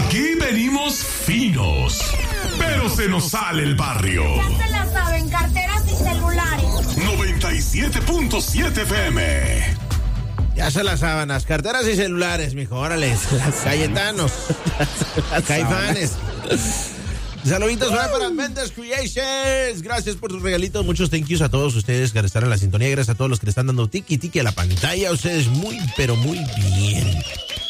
Aquí venimos finos, pero se nos sale el barrio. Ya se la saben, carteras y celulares. 97.7 FM. Ya se las sábanas, carteras y celulares, mijo, órale. Cayetanos, Caifanes. Saluditos para Mendes Creations. Gracias por sus regalitos. Muchos thank yous a todos ustedes que están en la sintonía. Gracias a todos los que le están dando tiki a la pantalla. Ustedes muy, pero muy bien.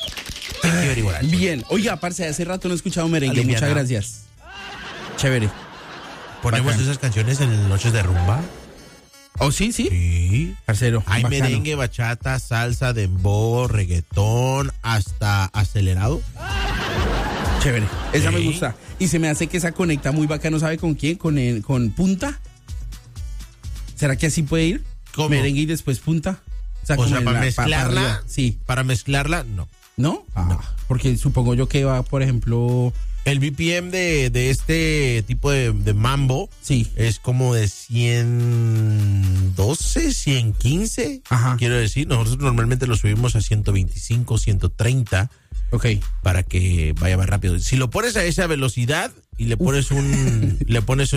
Bien. Oiga, parce, hace rato no he escuchado merengue. Aliviana. Muchas gracias. Chévere. Ponemos Bacán. esas canciones en noches de rumba. ¿Oh, sí? Sí. Parcero. Hay bacano. merengue, bachata, salsa, dembow, reggaetón, hasta acelerado. Chévere. Esa Sí. me gusta. Y se me hace que esa conecta muy bacano. ¿Sabe con quién? Con Punta. ¿Será que así puede ir? ¿Cómo? Merengue y después Punta. O como sea, en para la- mezclarla. arriba. Sí. Para mezclarla, no. ¿No? Porque supongo yo que va, por ejemplo... El BPM de este tipo de mambo Sí. es como de 112, 115. Ajá. Quiero decir, nosotros normalmente lo subimos a 125, 130 Ok. para que vaya más rápido. Si lo pones a esa velocidad y le pones le pones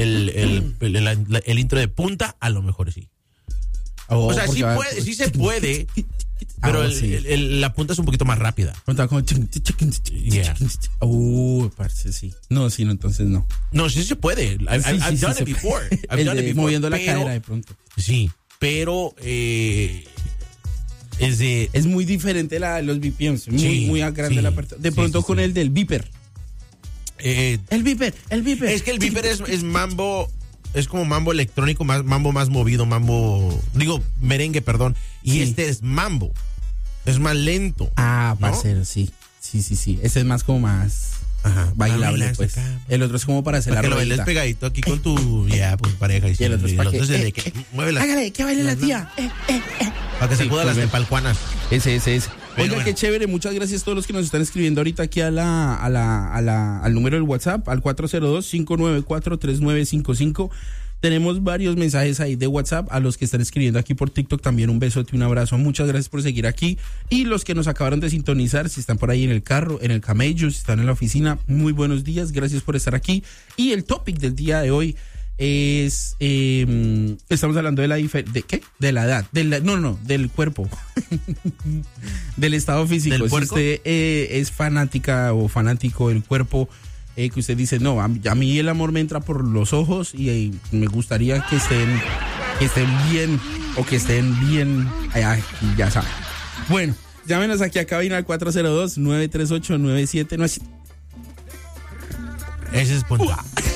el intro de punta, a lo mejor sí. O sea, sí, sí se puede, pero sí. la punta es un poquito más rápida. Punta como... Yeah. Parce, sí. No, sí, no, entonces no. No, sí se puede. I've done it before. I've done it before. Moviendo la pero- cadera de pronto. Sí, pero es de... Es muy diferente los BPMs. Muy, Sí, muy grande sí, la parte. De sí, pronto sí, con sí. el del Viper. El Viper. Es que el Viper es mambo, es como mambo electrónico, mambo más movido, merengue, perdón. Y Sí. este es mambo, es más lento. Ah, ¿no? parcero, sí. Sí. Ese es más como más Ajá. bailable, Relax pues. acá. El otro es como para hacer Para que la lo bailes ruedita. pegadito aquí con tu pues, pareja. Y el otro es para que... es de que mueve las... Hágale, que baile la tía. Para que se Sí, acuda las pues, tepalcuanas. Ese. Pero Oiga, bueno. qué chévere. Muchas gracias a todos los que nos están escribiendo ahorita aquí al número del WhatsApp, al 402-594-3955. Tenemos varios mensajes ahí de WhatsApp. A los que están escribiendo aquí por TikTok también un besote y un abrazo. Muchas gracias por seguir aquí. Y los que nos acabaron de sintonizar, si están por ahí en el carro, en el camello, si están en la oficina, muy buenos días. Gracias por estar aquí. Y el topic del día de hoy es... estamos hablando de la diferencia... ¿De qué? De la edad. Del cuerpo. Del estado físico. ¿Del Si puerco? usted es fanática o fanático del cuerpo... que usted dice, no, a mí el amor me entra por los ojos y me gustaría que estén bien o que estén bien, ya saben. Bueno, llámenos aquí a cabina al 402-938-9797. Ese es punta.